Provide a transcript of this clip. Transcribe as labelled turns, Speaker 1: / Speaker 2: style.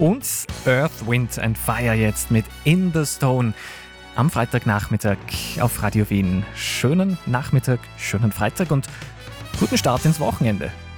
Speaker 1: Und Earth, Wind and Fire jetzt mit In the Stone am Freitagnachmittag auf Radio Wien. Schönen Nachmittag, schönen Freitag und guten Start ins Wochenende.